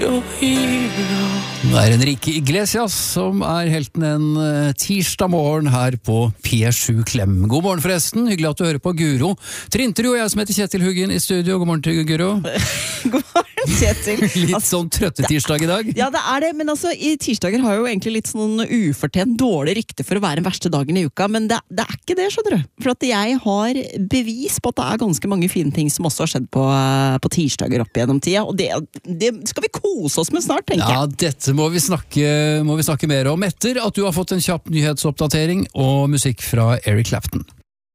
your hero. Det Enrique Iglesias som helten en tirsdag morgen her på P7 Klem. God morgen forresten, hyggelig at du hører på Guro. Trinterud og jeg som heter Kjetil Huggen i studio. God morgen til Guro. God morgen, Kjetil. Litt sånn trøtte tirsdag i dag. Ja, det det, men altså, tirsdager har jo egentlig litt sånn ufortjent dårlig rykte for å være den verste dagen i uka, men det ikke det, skjønner du. For at jeg har bevis på at det ganske mange fine ting som også har skjedd på tirsdager opp gjennom tida, og det skal vi kose oss med snart, tenker jeg. Ja, dette må vi snakke mer om etter at du har fått en kjapp nyhetsoppdatering og musikk fra Eric Clapton.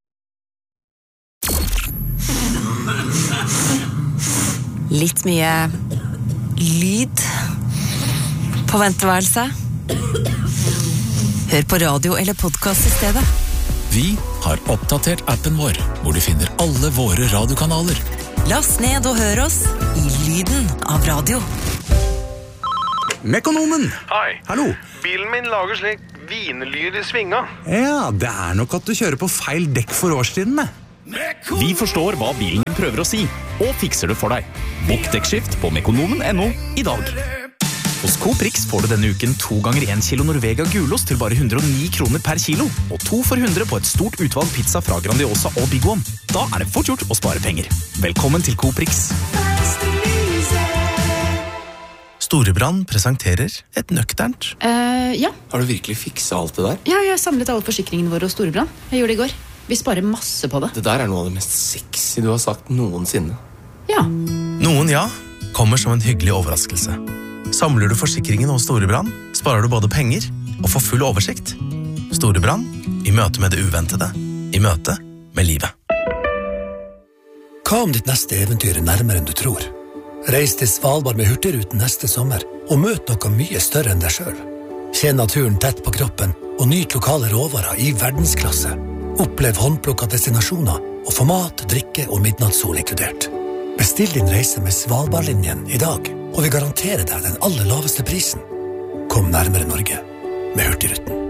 Litt mye lyd på venteværelset. Hør på radio eller podcast i stedet. Vi har oppdatert appen vår, hvor du finner alle våre radiokanaler. Last ned og hør oss i lyden av radio. Mekonomen! Hei. Hallo. Bilen min lager slik vinlyd i svinga. Ja, det nok at du kjører på feil dekk for årstiden med. Vi forstår hva bilen din prøver å si, og fikser det for deg. Bokk dekkskift på mekonomen.no i dag. Hos Coop Rix får du denne uken 2 ganger 1 kilo Norvega gulost til bare 109 kroner per kilo, og 2 for 100 på et stort utvalg pizza fra Grandiosa og Big One. Da det fort gjort å spare penger. Velkommen til Coop Rix. Storebrand presenterer et nøkternt. Ja. Har du virkelig fikset alt det der? Ja, jeg har samlet alle forsikringene våre hos Storebrand. Jeg gjorde det i går. Vi sparer masse på det. Det der noe av det mest sexy du har sagt noensinne. Ja. Noen ja, kommer som en hyggelig overraskelse. Samler du forsikringen hos Storebrand, sparer du både penger og får full oversikt. Storebrand, i møte med det uventede, i møte med livet. Hva om ditt neste eventyr nærmere enn du tror? Reis til Svalbard med Hurtigruten neste sommer, og møt noe mye større enn deg selv. Kjenn naturen tett på kroppen, og nyt lokale råvarer i verdensklasse. Opplev håndplukket destinasjoner, og få mat, drikke og midnattssol inkludert. Bestill din reise med Svalbardlinjen i dag, og vi garanterer deg den aller laveste prisen. Kom nærmere Norge med Hurtigruten.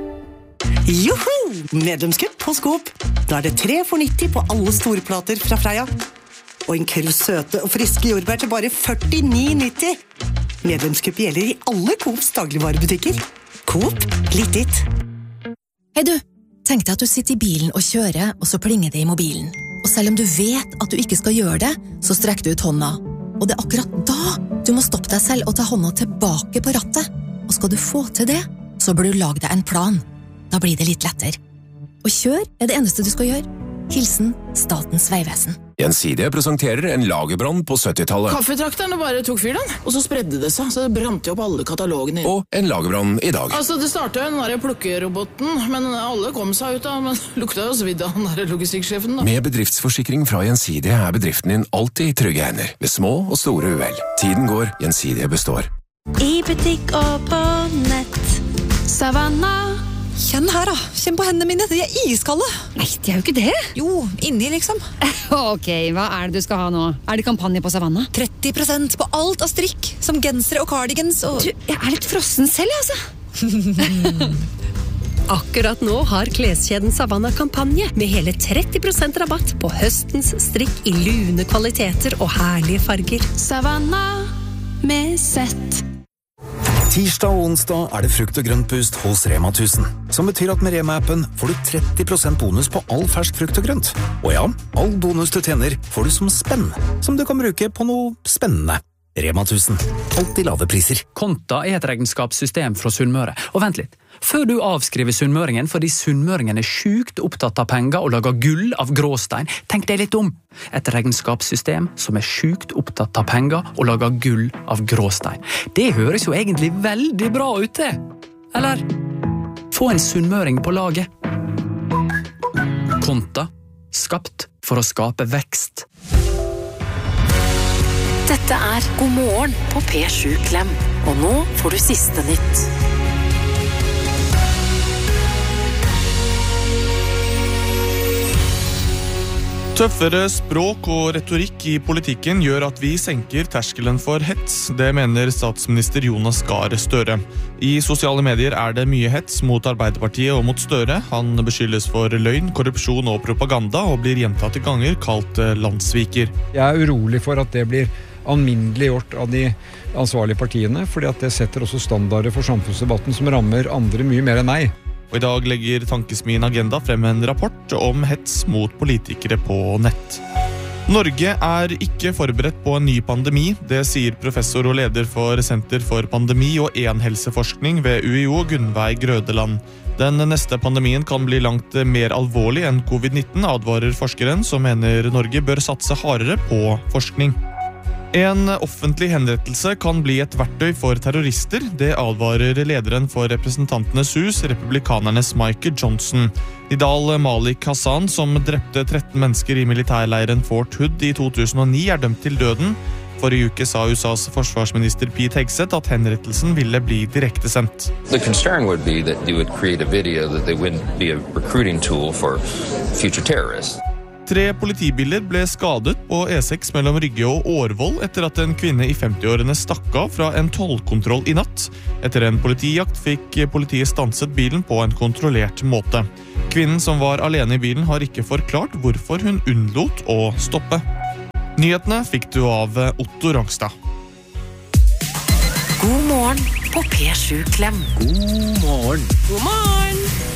Joho! Medlemskap hos Coop. Da det 3 for 90 på alle store plater fra Freia. Og en krus søte og friske jordbær til bare 49,90. Medlemskap gjelder i alle Coops dagligvarebutikker. Coop, litt ditt. Hei du, tenk deg at du sitter i bilen og kjører, og så plinger det i mobilen. Og selv om du vet at du ikke skal gjøre det, så strekker du ut hånda. Og det akkurat da du må stoppe deg selv og ta hånda tilbake på rattet. Og skal du få til det, så bør du lage deg en plan. Da blir det litt lettere. Og kjør det eneste du skal gjøre. Hilsen Statens vegvesen. Gjensidige presenterer en lagerbrann på 70-tallet. Kaffetrakterne bare tok fyr den, og så spredde det seg, så det brant jo opp alle katalogene. Og en lagerbrann i dag. Altså, det startet jo den der plukkeroboten, men alle kom seg ut da, men lukta jo svidd av den der logistikksjefen da. Med bedriftsforsikring fra Gjensidige bedriften din alltid i trygge hender, ved små og store uhell. Tiden går, Gjensidige består. I butikk og på nett, Savanna. Kjenn her da, kjenn på hendene mine, de iskalde. Nei, de jo ikke det. Jo, inni liksom. Ok, hva det du skal ha nå? Det kampanje på Savanna? 30% på alt av strikk, som gensere og cardigans og... Du, jeg litt frossen selv, altså. Akkurat nå har kleskjeden Savanna kampanje med hele 30% rabatt på høstens strikk i lune kvaliteter og herlige farger. Savanna med sett. Tirsdag og onsdag det frukt- og grøntboost hos Rema 1000, som betyr at med Rema-appen får du 30% bonus på all fersk frukt og grønt. Og ja, all bonus du tjener får du som spenn, som du kan bruke på noe spennende. Rema 1000, alltid lave priser. Konta et regnskapssystem fra Sunnmøre. Og vent litt, før du avskriver sunnmøringen fordi sunnmøringen sjukt opptatt av penger og lager gull av gråstein, tenk deg litt om. Et regnskapssystem som sjukt opptatt av penger og lager gull av gråstein. Det høres jo egentlig veldig bra ut det. Eller, få en sunnmøring på laget. Konta, skapt for å skape vekst. Dette God morgen på P7 Klem, og nå får du siste nytt. Tøffere språk og retorikk i politikken gjør at vi senker terskelen for hets. Det mener statsminister Jonas Gahr Støre. I sosiale medier det mye hets mot Arbeiderpartiet og mot Støre. Han beskyldes for løgn, korrupsjon og propaganda og blir gjentatte ganger kalt landssviker. Jeg urolig for at det blir alminneliggjort av de ansvarlige partiene, fordi at det setter også standarder for samfunnsdebatten som rammer andre mye mer enn meg. Og i dag legger Tankesmien Agenda frem en rapport om hets mot politikere på nett. Norge er ikke forberedt på en ny pandemi, det sier professor og leder for Senter for pandemi- og enhelseforskning ved UiO, Gunnveig Grødeland. Den neste pandemien kan bli langt mer alvorlig enn covid-19, advarer forskeren, som mener Norge bør satse hardere på forskning. En offentlig henrettelse kan bli et verktøy for terrorister, det advarer lederen for Representantenes hus, republikanernes Mike Johnson. Nidal Malik Hassan, som drepte 13 mennesker i militærleiren Fort Hood i 2009, er dømt til døden. Forrige uke sa USAs forsvarsminister Pete Hegseth at henrettelsen ville bli direkte sendt. The concern would be that you would create a video that they wouldn't be a recruiting tool for future terrorists. 3 politibiler ble skadet på E6 mellom Rygge og Årvoll etter at en kvinne i 50-årene stakk av fra en tollkontroll i natt. Etter en politijakt fikk politiet stanset bilen på en kontrollert måte. Kvinnen som var alene i bilen har ikke forklart hvorfor hun unnlot å stoppe. Nyhetene fikk du av Otto Rangstad. God morgen på P7 Klem. God morgen. God morgen.